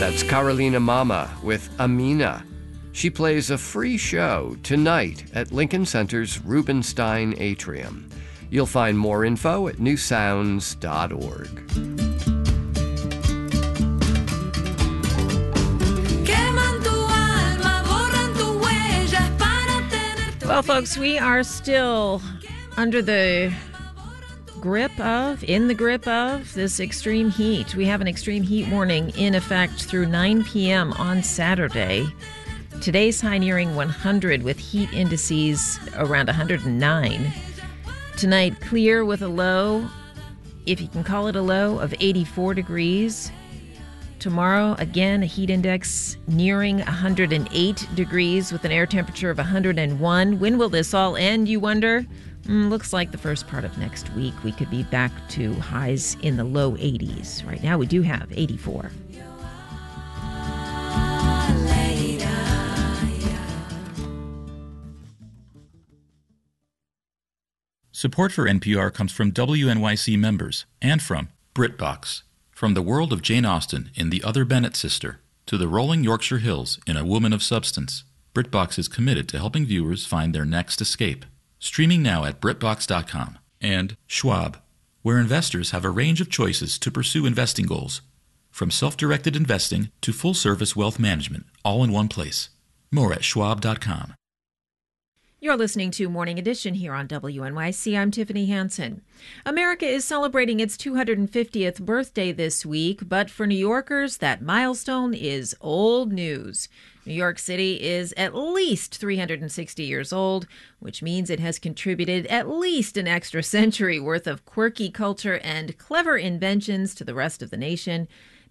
That's Carolina Mama with Amina. She plays a free show tonight at Lincoln Center's Rubenstein Atrium. You'll find more info at newsounds.org. Well, folks, we are still in the grip of this extreme heat. We have an extreme heat warning in effect through 9 p.m. on Saturday. Today's high nearing 100 with heat indices around 109. Tonight, clear with a low, if you can call it a low, of 84 degrees. Tomorrow, again, a heat index nearing 108 degrees with an air temperature of 101. When will this all end, you wonder? Looks like the first part of next week we could be back to highs in the low 80s. Right now we do have 84. Support for NPR comes from WNYC members and from BritBox. From the world of Jane Austen in The Other Bennet Sister to the rolling Yorkshire Hills in A Woman of Substance, BritBox is committed to helping viewers find their next escape. Streaming now at BritBox.com. And Schwab, where investors have a range of choices to pursue investing goals. From self-directed investing to full-service wealth management, all in one place. More at Schwab.com. You're listening to Morning Edition here on WNYC. I'm Tiffany Hansen. America is celebrating its 250th birthday this week, but for New Yorkers, that milestone is old news. New York City is at least 360 years old, which means it has contributed at least an extra century worth of quirky culture and clever inventions to the rest of the nation.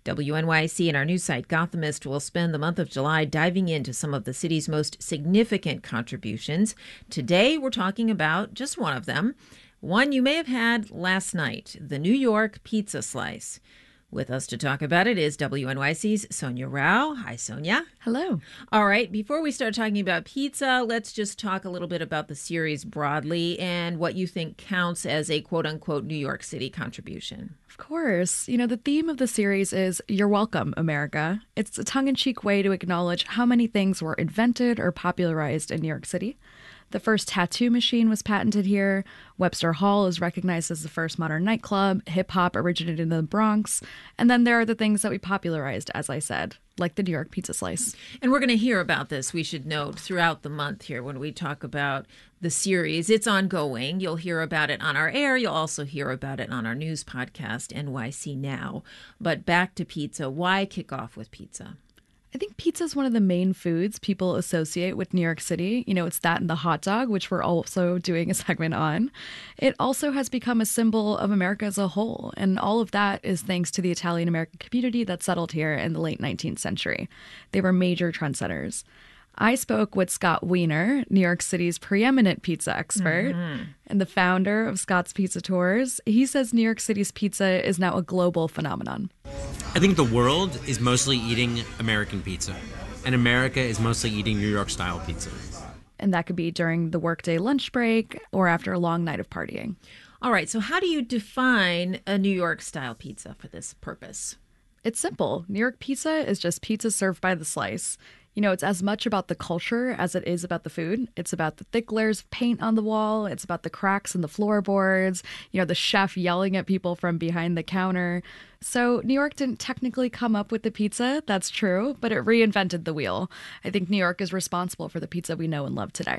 WNYC and our news site Gothamist will spend the month of July diving into some of the city's most significant contributions. Today, we're talking about just one of them, one you may have had last night, the New York pizza slice. With us to talk about it is WNYC's Sonia Rao. Hi, Sonia. Hello. All right, before we start talking about pizza, let's just talk a little bit about the series broadly and what you think counts as a quote-unquote New York City contribution. Of course. You know, the theme of the series is You're Welcome, America. It's a tongue-in-cheek way to acknowledge how many things were invented or popularized in New York City. The first tattoo machine was patented here. Webster Hall is recognized as the first modern nightclub. Hip-hop originated in the Bronx. And then there are the things that we popularized, as I said, like the New York pizza slice. And we're going to hear about this, we should note, throughout the month here when we talk about the series. It's ongoing. You'll hear about it on our air. You'll also hear about it on our news podcast, NYC Now. But back to pizza. Why kick off with pizza? I think pizza is one of the main foods people associate with New York City. You know, it's that and the hot dog, which we're also doing a segment on. It also has become a symbol of America as a whole. And all of that is thanks to the Italian-American community that settled here in the late 19th century. They were major trendsetters. I spoke with Scott Wiener, New York City's preeminent pizza expert and the founder of Scott's Pizza Tours. He says New York City's pizza is now a global phenomenon. I think the world is mostly eating American pizza, and America is mostly eating New York-style pizza. And that could be during the workday lunch break or after a long night of partying. All right, so how do you define a New York-style pizza for this purpose? It's simple. New York pizza is just pizza served by the slice. You know, it's as much about the culture as it is about the food. It's about the thick layers of paint on the wall. It's about the cracks in the floorboards, you know, the chef yelling at people from behind the counter. So New York didn't technically come up with the pizza, that's true, but it reinvented the wheel. I think New York is responsible for the pizza we know and love today.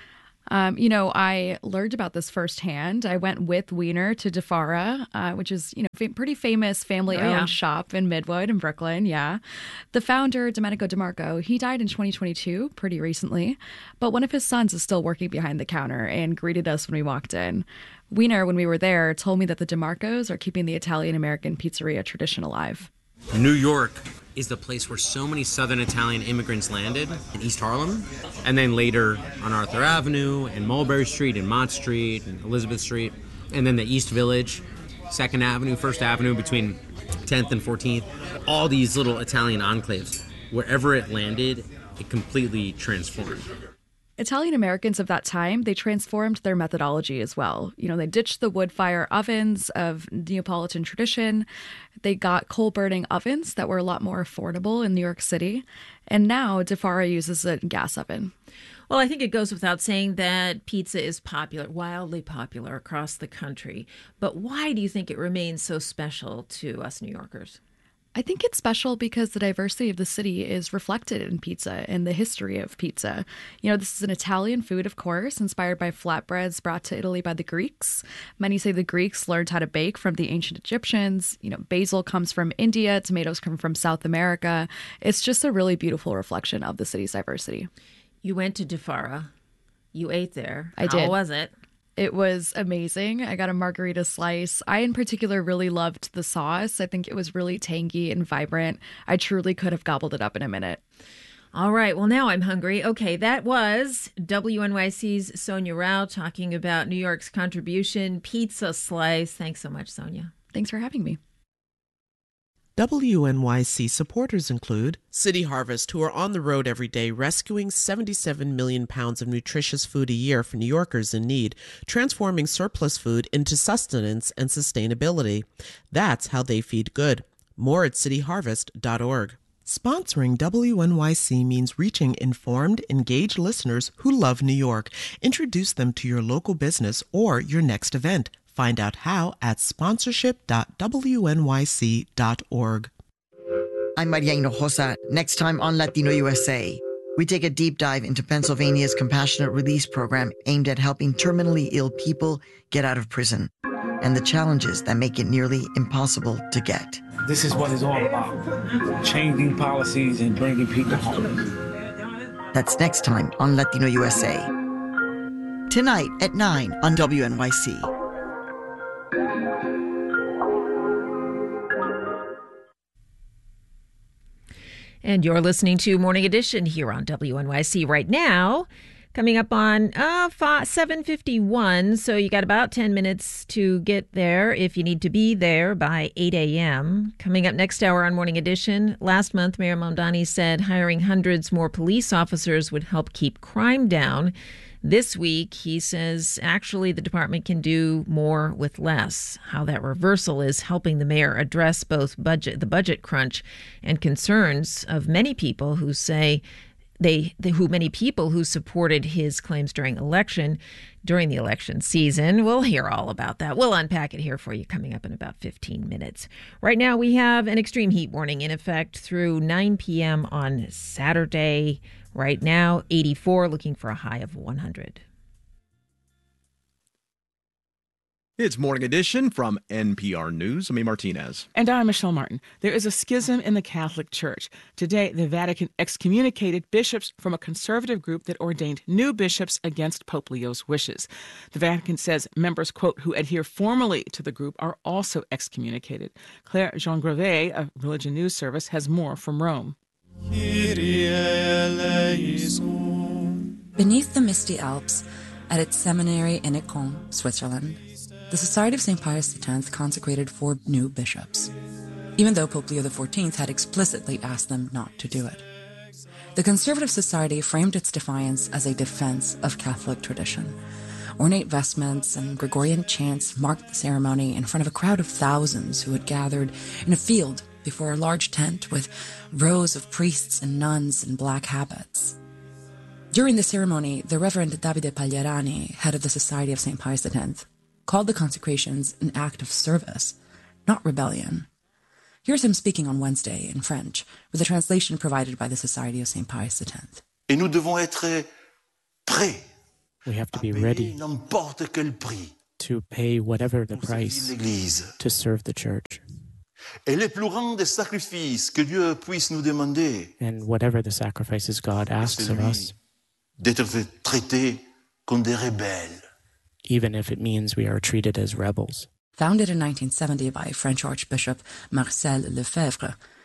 You know, I learned about this firsthand. I went with Wiener to DeFara, which is, you know, pretty famous family-owned shop in Midwood in Brooklyn. Yeah. The founder, Domenico DeMarco, he died in 2022, pretty recently. But one of his sons is still working behind the counter and greeted us when we walked in. Wiener, when we were there, told me that the DeMarcos are keeping the Italian-American pizzeria tradition alive. New York is the place where so many Southern Italian immigrants landed in East Harlem, and then later on Arthur Avenue and Mulberry Street and Mott Street and Elizabeth Street, and then the East Village, 2nd Avenue, 1st Avenue between 10th and 14th, all these little Italian enclaves. Wherever it landed, it completely transformed. Italian Americans of that time, they transformed their methodology as well. They ditched the wood fire ovens of Neapolitan tradition. They got coal burning ovens that were a lot more affordable in New York City. And now Di Fara uses a gas oven. Well, I think it goes without saying that pizza is popular, wildly popular across the country. But why do you think it remains so special to us New Yorkers? I think it's special because the diversity of the city is reflected in pizza and the history of pizza. This is an Italian food, of course, inspired by flatbreads brought to Italy by the Greeks. Many say the Greeks learned how to bake from the ancient Egyptians. Basil comes from India, tomatoes come from South America. It's just a really beautiful reflection of the city's diversity. You went to Di Fara. You ate there. I did. How was it? It was amazing. I got a margarita slice. I, in particular, really loved the sauce. I think it was really tangy and vibrant. I truly could have gobbled it up in a minute. All right. Well, now I'm hungry. Okay, that was WNYC's Sonia Rao talking about New York's contribution, pizza slice. Thanks so much, Sonia. Thanks for having me. WNYC supporters include City Harvest, who are on the road every day rescuing 77 million pounds of nutritious food a year for New Yorkers in need, transforming surplus food into sustenance and sustainability. That's how they feed good. More at cityharvest.org. Sponsoring WNYC means reaching informed, engaged listeners who love New York. Introduce them to your local business or your next event. Find out how at sponsorship.wnyc.org. I'm Maria Hinojosa. Next time on Latino USA, we take a deep dive into Pennsylvania's compassionate release program aimed at helping terminally ill people get out of prison and the challenges that make it nearly impossible to get. This is what it's all about, changing policies and bringing people home. That's next time on Latino USA. Tonight at 9 on WNYC. And you're listening to Morning Edition here on WNYC right now. Coming up on 7:51, so you got about 10 minutes to get there if you need to be there by 8 a.m. Coming up next hour on Morning Edition, last month Mayor Mamdani said hiring hundreds more police officers would help keep crime down. This week, he says, actually, the department can do more with less. How that reversal is helping the mayor address both the budget crunch and concerns of many people who say many people who supported his claims during the election season. We'll hear all about that. We'll unpack it here for you coming up in about 15 minutes. Right now, we have an extreme heat warning in effect through 9 p.m. on Saturday. Right now, 84, looking for a high of 100. It's Morning Edition from NPR News. I'm A. Martinez. And I'm Michelle Martin. There is a schism in the Catholic Church. Today, the Vatican excommunicated bishops from a conservative group that ordained new bishops against Pope Leo's wishes. The Vatican says members, quote, who adhere formally to the group are also excommunicated. Claire Jean-Grevet of Religion News Service has more from Rome. Beneath the misty Alps, at its seminary in Écon, Switzerland, the Society of St. Pius X consecrated 4 new bishops, even though Pope Leo XIV had explicitly asked them not to do it. The Conservative Society framed its defiance as a defense of Catholic tradition. Ornate vestments and Gregorian chants marked the ceremony in front of a crowd of thousands who had gathered in a field before a large tent with rows of priests and nuns in black habits. During the ceremony, the Reverend Davide Pagliarani, head of the Society of St. Pius X, called the consecrations an act of service, not rebellion. Here's him speaking on Wednesday in French, with a translation provided by the Society of St. Pius X. Et nous devons être prêts. We have to be ready to pay whatever the price to serve the Church. Et les plus grands des sacrifices que Dieu puisse nous demander, and whatever the sacrifices God asks of us, d'être traités comme des rebelles. Even if it means we are treated as rebels. Founded in 1970 by French Archbishop Marcel Lefebvre,